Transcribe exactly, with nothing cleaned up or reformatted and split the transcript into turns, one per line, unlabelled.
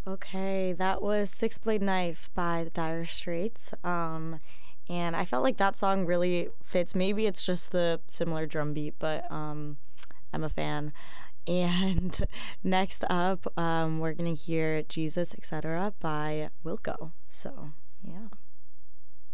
Okay, that was Six Blade Knife by the Dire Straits. Um, and I felt like that song really fits. Maybe it's just the similar drum beat, but um, I'm a fan. And next up, um, we're going to hear Jesus, et cetera by Wilco. So, yeah.